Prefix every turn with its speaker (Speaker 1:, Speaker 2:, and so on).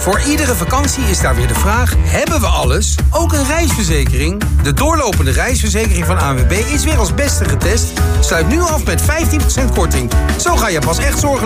Speaker 1: Voor iedere vakantie is daar weer de vraag, hebben we alles? Ook een reisverzekering? De doorlopende reisverzekering van ANWB is weer als beste getest. Sluit nu af met 15% korting. Zo ga je pas echt zorgen